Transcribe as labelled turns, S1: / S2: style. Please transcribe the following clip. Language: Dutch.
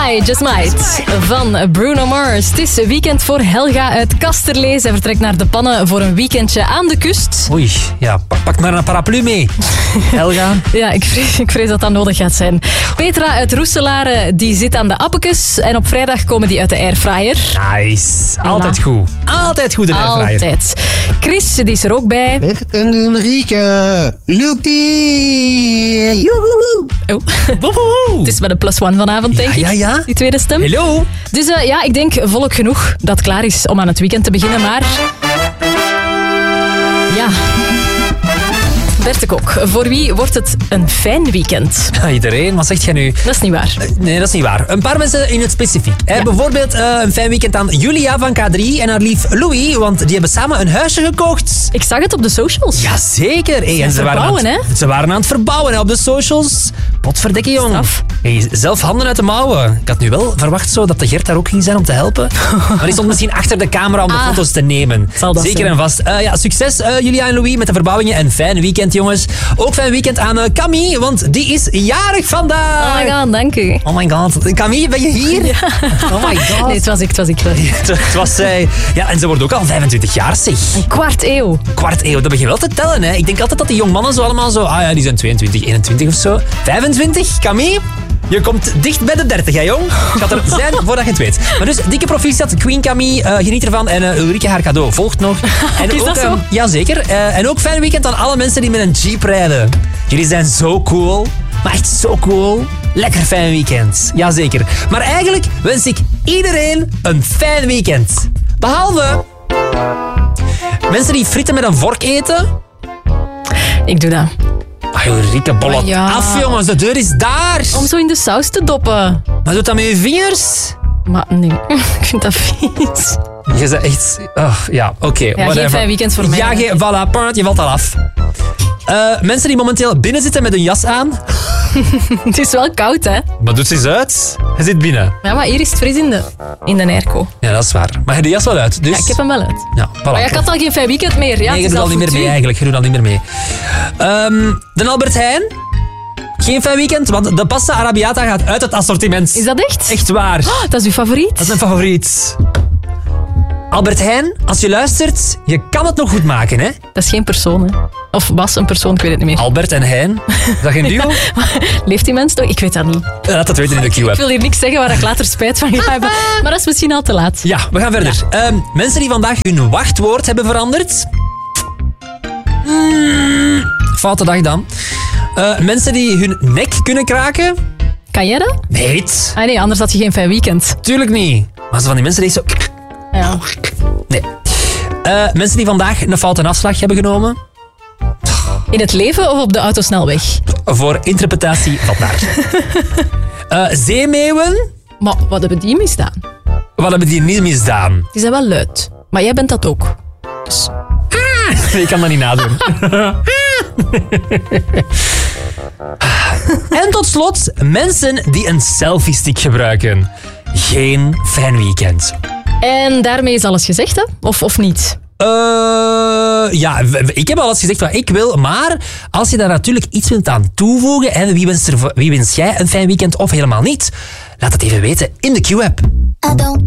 S1: Just Might van Bruno Mars. Het is weekend voor Helga uit Kasterlee. Zij vertrekt naar de Pannen voor een weekendje aan de kust.
S2: Oei, ja, pak maar een paraplu mee. Helga?
S1: Ja, ik vrees dat dat nodig gaat zijn. Petra uit Roeselare, die zit aan de Appekes. En op vrijdag komen die uit de airfryer.
S2: Nice. Altijd goed. Altijd goed, de airfryer.
S1: Altijd. Chris, die is er ook bij.
S3: En Ulrike. Loopie. Joehoe.
S1: Oh. Het is met een +1 vanavond, denk ik.
S2: Ja.
S1: Die tweede stem.
S2: Hallo.
S1: Dus ik denk volk genoeg dat het klaar is om aan het weekend te beginnen. Maar ja, Bert de Kok, voor wie wordt het een fijn weekend?
S2: Ja, iedereen, wat zegt jij nu?
S1: Dat is niet waar.
S2: Nee, dat is niet waar. Een paar mensen in het specifiek. Ja. Bijvoorbeeld een fijn weekend aan Julia van K3 en haar lief Louis, want die hebben samen een huisje gekocht.
S1: Ik zag het op de socials.
S2: Jazeker. Hey, en ze waren aan het verbouwen op de socials. Potverdikke, jong. Hey, zelf handen uit de mouwen. Ik had nu wel verwacht zo dat de Gert daar ook ging zijn om te helpen. Maar die stond misschien achter de camera om de foto's te nemen. Zeker zijn. En vast. Succes Julia en Louis met de verbouwingen en fijn weekend, jongens. Ook fijn weekend aan Camille, want die is jarig vandaag.
S1: Oh my god, dank u.
S2: Oh my god. Camille, ben je hier?
S1: Ja.
S2: Oh my god.
S1: Nee, het was ik.
S2: Het was zij. Ja, en ze wordt ook al 25 jaar, zeg.
S1: Een kwart eeuw.
S2: Dat begin je wel te tellen, hè. Ik denk altijd dat die jongmannen zo allemaal zo... die zijn 22, 21 of zo. 25, Camille? Je komt dicht bij de 30, hè, jong? Gaat er zijn voordat je het weet. Maar dus, dikke proficiat, Queen Camille, geniet ervan. En Ulrike, haar cadeau volgt nog. En
S1: is
S2: ook,
S1: dat zo?
S2: Jazeker. En ook fijn weekend aan alle mensen die met een jeep rijden. Jullie zijn zo cool. Maar echt zo cool. Lekker fijn weekend. Jazeker. Maar eigenlijk wens ik iedereen een fijn weekend. Behalve mensen die frieten met een vork eten.
S1: Ik doe dat.
S2: Ulrike, bollet af, jongens. De deur is daar.
S1: Om zo in de saus te doppen.
S2: Maar doe dat met je vingers?
S1: Maar nee, ik vind dat vies.
S2: Je bent echt... oké.
S1: Ja, geen fijn weekend voor mij.
S2: Ja, voilà, je valt al af. Mensen die momenteel binnen zitten met hun jas aan.
S1: Het is wel koud, hè?
S2: Maar doet ze eens uit. Je zit binnen.
S1: Ja, maar hier is het fris in de airco.
S2: Ja, dat is waar. Maar je hebt de jas wel uit, dus...
S1: Ja, ik heb hem wel uit.
S2: Ja, voilà.
S1: Maar ik had al geen fijn weekend meer. Ja,
S2: nee, je doet al niet meer mee eigenlijk. Je doet al niet meer mee. De Albert Heijn. Geen fijn weekend, want de pasta arrabbiata gaat uit het assortiment.
S1: Is dat echt?
S2: Echt waar.
S1: Oh, dat is uw favoriet?
S2: Dat is mijn favoriet. Albert Heijn, als je luistert, je kan het nog goed maken, hè?
S1: Dat is geen persoon, hè? Of was een persoon, ik weet het niet meer.
S2: Albert en Heijn. Is dat geen duo?
S1: Leeft die mens toch? Ik weet dat niet.
S2: Laat dat weten in de Q-app.
S1: Ik wil hier niks zeggen waar ik later spijt van ga hebben. Maar dat is misschien al te laat.
S2: Ja, we gaan verder. Ja. Mensen die vandaag hun wachtwoord hebben veranderd. Foute dag dan. Mensen die hun nek kunnen kraken.
S1: Kan jij dat?
S2: Nee.
S1: Nee, anders had je geen fijn weekend.
S2: Tuurlijk niet. Maar zo van die mensen die zo...
S1: Ja.
S2: Nee. Mensen die vandaag een foute afslag hebben genomen.
S1: In het leven of op de autosnelweg?
S2: Voor interpretatie valt naar. Zeemeeuwen.
S1: Maar wat hebben die misdaan?
S2: Wat hebben die niet misdaan?
S1: Die zijn wel luid. Maar jij bent dat ook. Dus...
S2: Ik kan dat niet nadoen. En tot slot, mensen die een selfie-stick gebruiken. Geen fijn weekend.
S1: En daarmee is alles gezegd, hè? Of niet?
S2: Ja, ik heb alles gezegd wat ik wil, maar als je daar natuurlijk iets wilt aan toevoegen en wie wens jij een fijn weekend of helemaal niet, laat het even weten in de Q-app.